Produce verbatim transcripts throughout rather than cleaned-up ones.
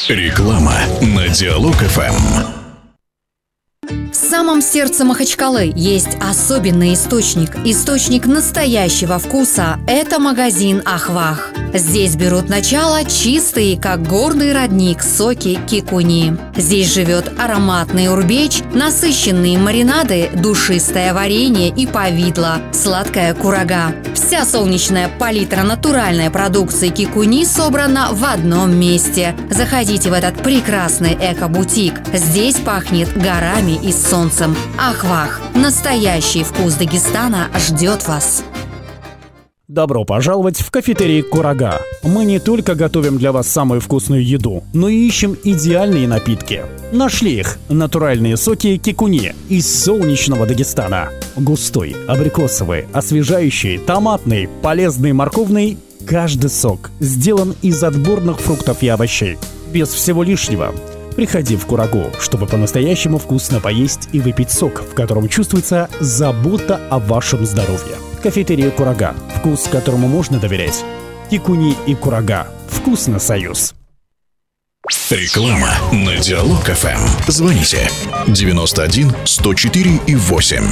Реклама на Диалог-ФМ. В самом сердце Махачкалы есть особенный источник. Источник настоящего вкуса – это магазин «Ахвах». Здесь берут начало чистые, как горный родник, соки кикуни. Здесь живет ароматный урбеч, насыщенные маринады, душистое варенье и повидло, сладкая курага. Вся солнечная палитра натуральной продукции кикуни собрана в одном месте. Заходите в этот прекрасный эко-бутик. Здесь пахнет горами и солнцем. Ахвах. Настоящий вкус Дагестана ждет вас. Добро пожаловать в кафетерий «Курага». Мы не только готовим для вас самую вкусную еду, но и ищем идеальные напитки. Нашли их – натуральные соки кикуни из солнечного Дагестана. Густой, абрикосовый, освежающий, томатный, полезный, морковный – каждый сок сделан из отборных фруктов и овощей. Без всего лишнего. Приходи в Курагу, чтобы по-настоящему вкусно поесть и выпить сок, в котором чувствуется забота о вашем здоровье. Кафетерия «Курага». Вкус, которому можно доверять. Кикуни и Курага. Вкусно, союз. Реклама на Диалог-ФМ. Звоните девяносто один сто четыре и восемь.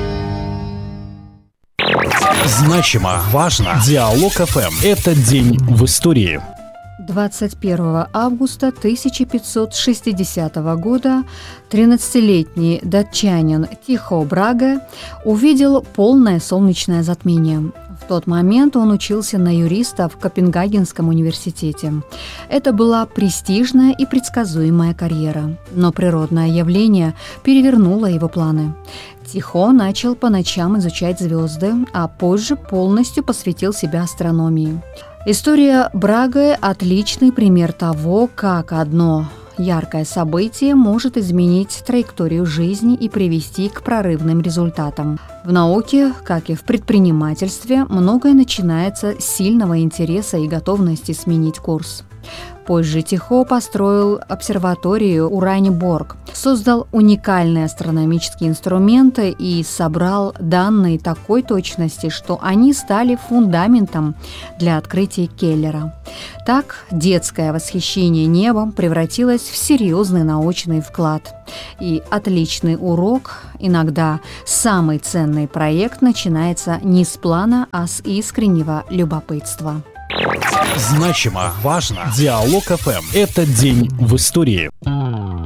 Значимо, важно. Диалог-ФМ. Это день в истории. двадцать первого августа тысяча пятьсот шестидесятого года тринадцатилетний датчанин Тихо Браге увидел полное солнечное затмение. В тот момент он учился на юриста в Копенгагенском университете. Это была престижная и предсказуемая карьера, но природное явление перевернуло его планы. Тихо начал по ночам изучать звезды, а позже полностью посвятил себя астрономии. История Браге – отличный пример того, как одно яркое событие может изменить траекторию жизни и привести к прорывным результатам. В науке, как и в предпринимательстве, многое начинается с сильного интереса и готовности сменить курс. Позже Тихо построил обсерваторию Ураниборг, создал уникальные астрономические инструменты и собрал данные такой точности, что они стали фундаментом для открытий Келлера. Так, детское восхищение небом превратилось в серьезный научный вклад. И отличный урок, иногда самый ценный проект, начинается не с плана, а с искреннего любопытства. Значимо, важно. Диалог-ФМ. Это день в истории.